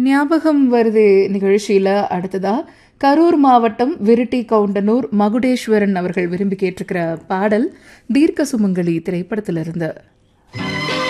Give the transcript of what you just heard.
ஞாபகம் வருது நிகழ்ச்சியில் அடுத்ததா கரூர் மாவட்டம் விருட்டி கவுண்டனூர் மகுடேஸ்வரன் அவர்கள் விரும்பி கேட்டிருக்கிற பாடல் தீர்க்க சுமங்கலி திரைப்படத்திலிருந்து.